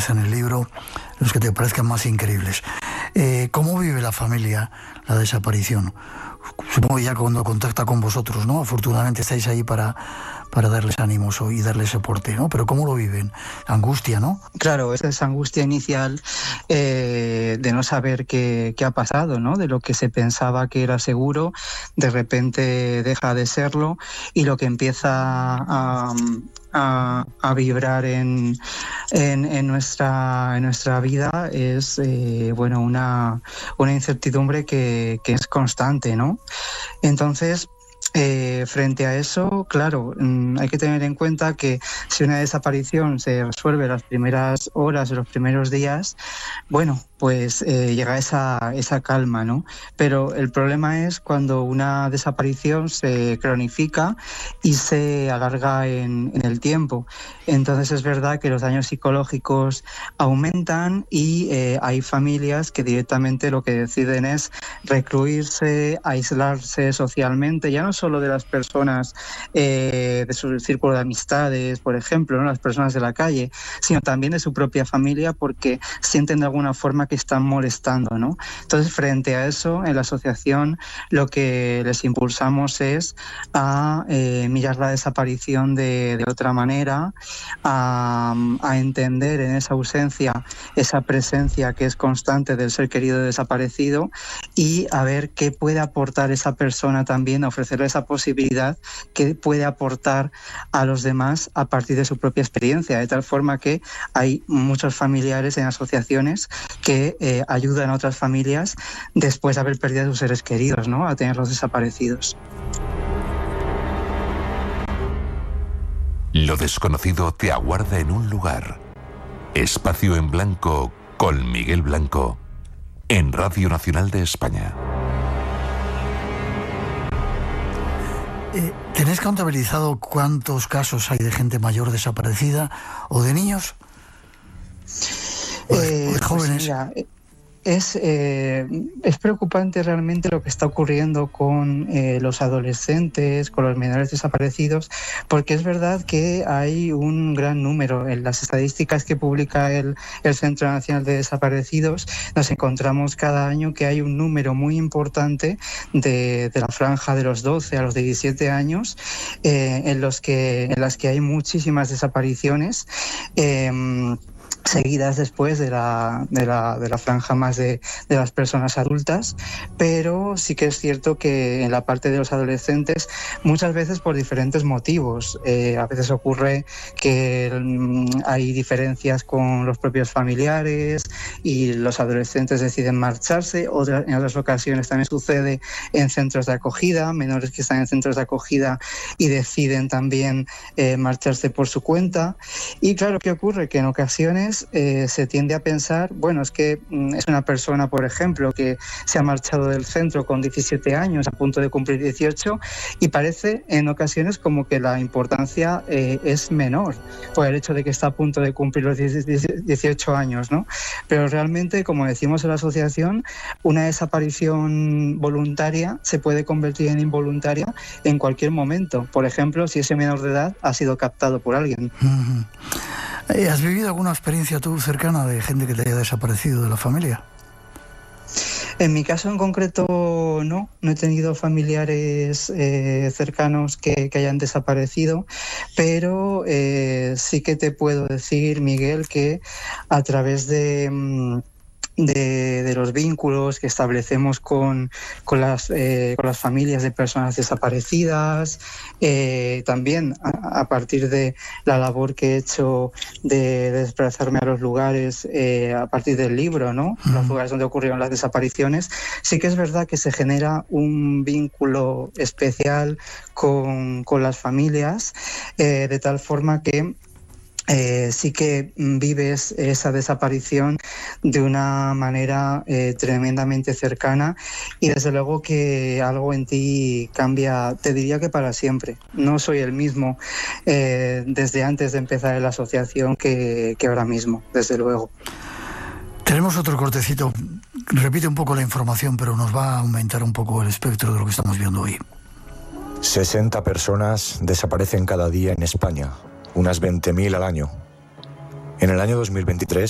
metes en el libro, los que te parezcan más increíbles. ¿Cómo vive la familia la desaparición? Supongo ya cuando contacta con vosotros, ¿no? Afortunadamente estáis ahí para darles ánimos y darles soporte, ¿no? Pero ¿cómo lo viven? Angustia, ¿no? Claro, esa angustia inicial de no saber qué ha pasado, ¿no? De lo que se pensaba que era seguro, de repente deja de serlo, y lo que empieza a vibrar en nuestra vida es una incertidumbre que es constante, ¿no? Entonces, frente a eso, claro, hay que tener en cuenta que si una desaparición se resuelve las primeras horas o los primeros días, bueno, pues llega esa calma, ¿no? Pero el problema es cuando una desaparición se cronifica y se alarga en el tiempo. Entonces es verdad que los daños psicológicos aumentan y hay familias que directamente lo que deciden es recluirse, aislarse socialmente, ya no solo de las personas de su círculo de amistades, por ejemplo, ¿no? Las personas de la calle, sino también de su propia familia, porque sienten de alguna forma que están molestando, ¿no? Entonces, frente a eso, en la asociación lo que les impulsamos es a mirar la desaparición de otra manera, a entender en esa ausencia esa presencia que es constante del ser querido desaparecido, y a ver qué puede aportar esa persona también, a ofrecerle esa posibilidad que puede aportar a los demás a partir de su propia experiencia, de tal forma que hay muchos familiares en asociaciones que ayudan a otras familias después de haber perdido a sus seres queridos, ¿no? A tenerlos desaparecidos. Lo desconocido te aguarda en un lugar. Espacio en Blanco con Miguel Blanco en Radio Nacional de España. ¿Tenéis contabilizado cuántos casos hay de gente mayor desaparecida o de niños? ¿O de jóvenes? Pues mira, es preocupante realmente lo que está ocurriendo con los adolescentes, con los menores desaparecidos, porque es verdad que hay un gran número. En las estadísticas que publica el Centro Nacional de Desaparecidos, nos encontramos cada año que hay un número muy importante de la franja de los 12 a los 17 años, en las que hay muchísimas desapariciones, seguidas después de la franja más de las personas adultas, pero sí que es cierto que en la parte de los adolescentes muchas veces por diferentes motivos. A veces ocurre que hay diferencias con los propios familiares y los adolescentes deciden marcharse, en otras ocasiones también sucede en centros de acogida, menores que están en centros de acogida y deciden también marcharse por su cuenta. Y claro, ¿qué ocurre? Que en ocasiones se tiende a pensar, bueno, es que es una persona, por ejemplo, que se ha marchado del centro con 17 años, a punto de cumplir 18, y parece en ocasiones como que la importancia es menor por el hecho de que está a punto de cumplir los 18 años, ¿no? Pero realmente, como decimos en la asociación, una desaparición voluntaria se puede convertir en involuntaria en cualquier momento. Por ejemplo, si ese menor de edad ha sido captado por alguien. Uh-huh. ¿Has vivido alguna experiencia tú cercana de gente que te haya desaparecido de la familia? En mi caso en concreto no he tenido familiares cercanos que hayan desaparecido, pero sí que te puedo decir, Miguel, que a través de los vínculos que establecemos con las familias de personas desaparecidas, también a partir de la labor que he hecho de desplazarme a los lugares a partir del libro, ¿no? Los lugares donde ocurrieron las desapariciones, sí que es verdad que se genera un vínculo especial con las familias, de tal forma que sí que vives esa desaparición de una manera tremendamente cercana, y desde luego que algo en ti cambia, te diría que para siempre. No soy el mismo desde antes de empezar en la asociación que ahora mismo, desde luego. Tenemos otro cortecito, repite un poco la información, pero nos va a aumentar un poco el espectro de lo que estamos viendo hoy. 60 personas desaparecen cada día en España, unas 20.000 al año. En el año 2023